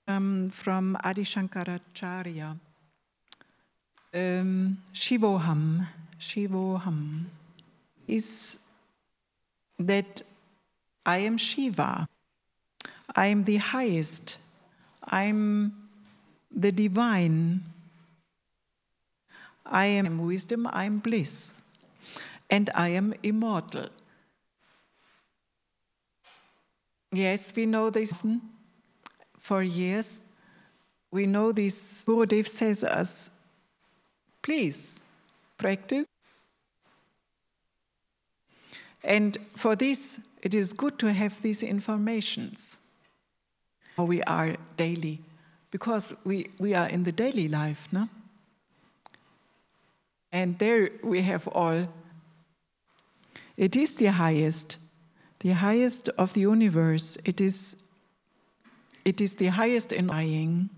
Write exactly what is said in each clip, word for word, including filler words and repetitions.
um, from Adi Shankaracharya. Um, Shivoham, Shivoham is that I am Shiva. I am the highest. I am the divine. I am wisdom, I am bliss. And I am immortal. Yes, we know this for years. We know this. Gurudev says us, please practice. And for this, it is good to have these informations. We are daily, because we, we are in the daily life, no? And there we have all. It is the highest, the highest of the universe. It is, it is the highest in dying.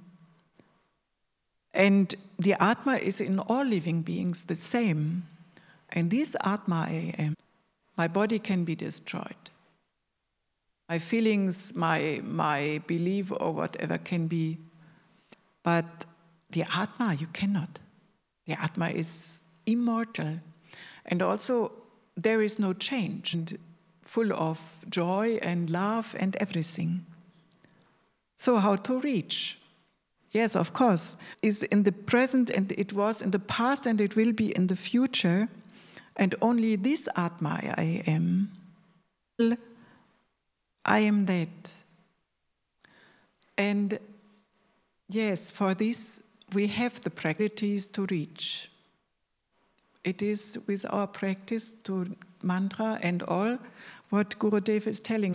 And the Atma is in all living beings the same. And this Atma I am. My body can be destroyed. My feelings, my, my belief or whatever can be. But the Atma, you cannot. The Atma is immortal. And also, there is no change. And full of joy and love and everything. So how to reach? Yes, of course. Is in the present, and it was in the past, and it will be in the future. And only this Atma I am. I am that. And yes, for this we have the practice to reach. It is with our practice to mantra and all what Gurudev is telling.